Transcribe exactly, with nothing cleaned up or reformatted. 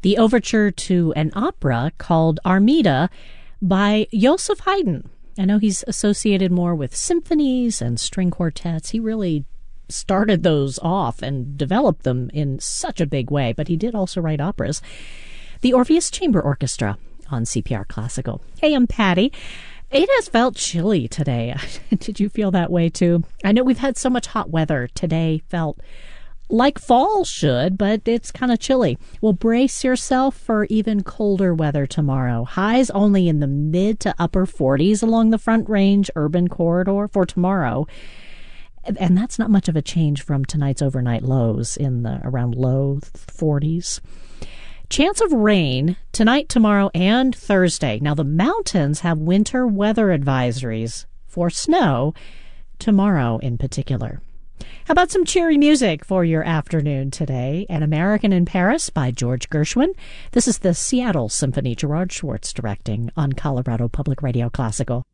the overture to an opera called Armida by Joseph Haydn. I know he's associated more with symphonies and string quartets. He really started those off and developed them in such a big way, but he did also write operas. The Orpheus Chamber Orchestra on C P R Classical. Hey, I'm Patty. It has felt chilly today. Did you feel that way too? I know we've had so much hot weather. Today felt like fall should, but it's kind of chilly. Well, brace yourself for even colder weather tomorrow. Highs only in the mid to upper forties along the Front Range urban corridor for tomorrow. And that's not much of a change from tonight's overnight lows in the around low forties. Chance of rain tonight, tomorrow, and Thursday. Now, the mountains have winter weather advisories for snow tomorrow in particular. How about some cheery music for your afternoon today? An American in Paris by George Gershwin. This is the Seattle Symphony, Gerard Schwartz directing on Colorado Public Radio Classical.